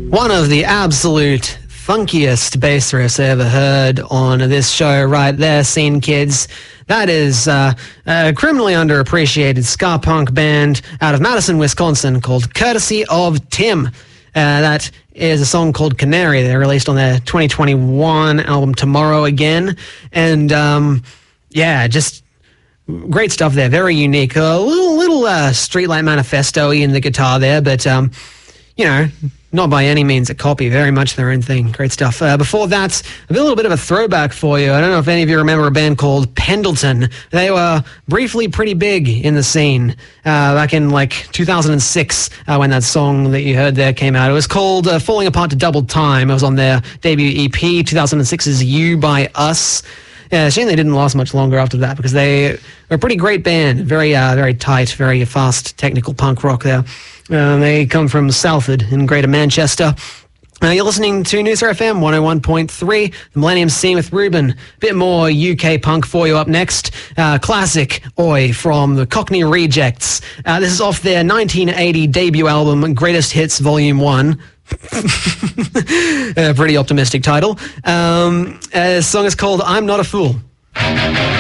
One of the absolute funkiest bass riffs I ever heard on this show right there, Scene Kids. That is a criminally underappreciated ska punk band out of Madison, Wisconsin called Courtesy of Tim. That is a song called Canary. They released on their 2021 album Tomorrow Again. And just great stuff there. Very unique. A little Streetlight Manifesto-y in the guitar there, but not by any means a copy, very much their own thing. Great stuff. Before that, a little bit of a throwback for you. I don't know if any of you remember a band called Pendleton. They were briefly pretty big in the scene back in 2006 when that song that you heard there came out. It was called Falling Apart to Double Time. It was on their debut EP, 2006's You by Us. Yeah, shame they didn't last much longer after that because they were a pretty great band. Very tight, very fast, technical punk rock there. They come from Salford in Greater Manchester. You're listening to Noosa FM 101.3, the Millennium Scene with Ruben. Bit more UK punk for you up next. Classic Oi from the Cockney Rejects. This is off their 1980 debut album, Greatest Hits Volume 1. A pretty optimistic title. The song is called I'm Not a Fool.